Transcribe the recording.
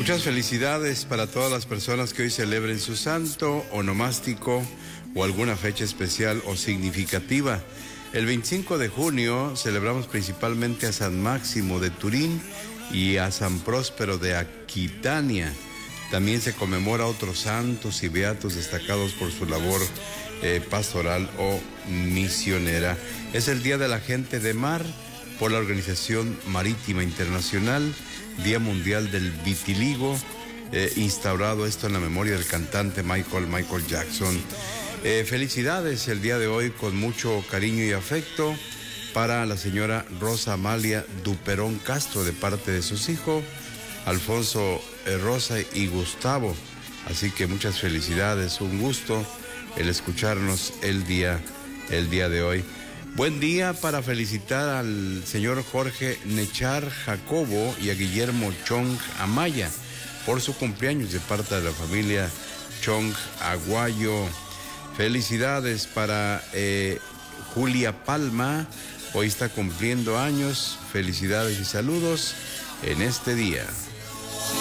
Muchas felicidades para todas las personas que hoy celebren su santo, onomástico o alguna fecha especial o significativa. El 25 de junio celebramos principalmente a San Máximo de Turín y a San Próspero de Aquitania. También se conmemora a otros santos y beatos destacados por su labor pastoral o misionera. Es el Día de la Gente de Mar por la Organización Marítima Internacional, Día Mundial del Vitiligo, instaurado esto en la memoria del cantante Michael Jackson. Felicidades el día de hoy con mucho cariño y afecto para la señora Rosa Amalia Duperón Castro de parte de sus hijos, Alfonso Rosa y Gustavo. Así que muchas felicidades, un gusto el escucharnos el día de hoy. Buen día para felicitar al señor Jorge Nechar Jacobo y a Guillermo Chong Amaya por su cumpleaños de parte de la familia Chong Aguayo. Felicidades para Julia Palma, hoy está cumpliendo años. Felicidades y saludos en este día.